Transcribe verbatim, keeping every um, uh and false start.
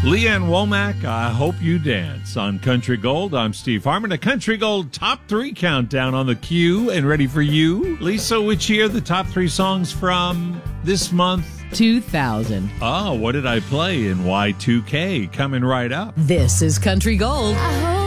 Leanne Womack, I Hope You Dance on Country Gold. I'm Steve Harmon. A Country Gold Top three countdown on the queue and ready for you. Lisa, which year the top three songs from this month? two thousand. Oh, what did I play in Y two K? Coming right up. This is Country Gold. I hope